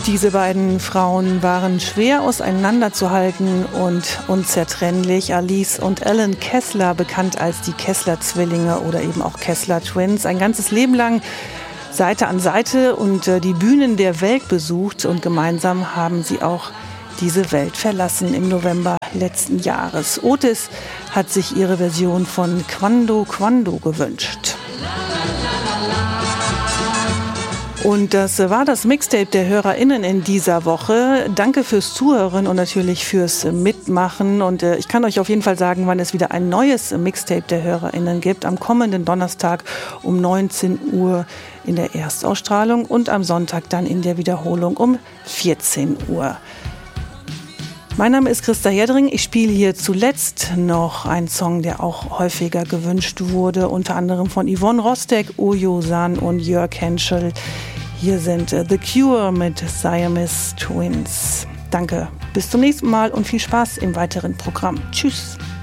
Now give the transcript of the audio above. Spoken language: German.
Diese beiden Frauen waren schwer auseinanderzuhalten und unzertrennlich. Alice und Alan Kessler, bekannt als die Kessler-Zwillinge oder eben auch Kessler-Twins, ein ganzes Leben lang Seite an Seite und die Bühnen der Welt besucht. Und gemeinsam haben sie auch diese Welt verlassen im November letzten Jahres. Otis hat sich ihre Version von Quando Quando gewünscht. Und das war das Mixtape der HörerInnen in dieser Woche. Danke fürs Zuhören und natürlich fürs Mitmachen. Und ich kann euch auf jeden Fall sagen, wann es wieder ein neues Mixtape der HörerInnen gibt. Am kommenden Donnerstag um 19 Uhr in der Erstausstrahlung und am Sonntag dann in der Wiederholung um 14 Uhr. Mein Name ist Christa Herdring. Ich spiele hier zuletzt noch einen Song, der auch häufiger gewünscht wurde, unter anderem von Yvonne Rostek, Ojo San und Jörg Henschel. Hier sind The Cure mit Siamese Twins. Danke, bis zum nächsten Mal und viel Spaß im weiteren Programm. Tschüss.